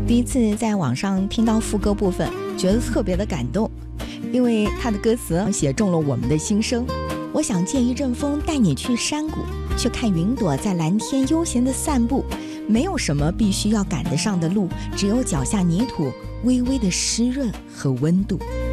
第一次在网上听到副歌部分，觉得特别的感动，因为他的歌词写中了我们的心声。我想借一阵风带你去山谷，去看云朵在蓝天悠闲的散步，没有什么必须要赶得上的路，只有脚下泥土微微的湿润和温度。